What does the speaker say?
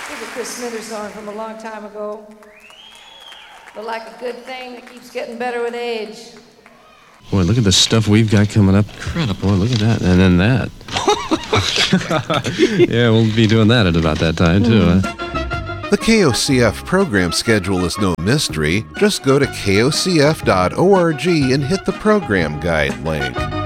Here's a Chris Smithers song from a long time ago. But like a good thing that keeps getting better with age. Boy, look at the stuff we've got coming up. Incredible. Boy, look at that. And then that. Yeah, we'll be doing that at about that time, too. The KOCF program schedule is no mystery. Just go to kocf.org and hit the program guide link.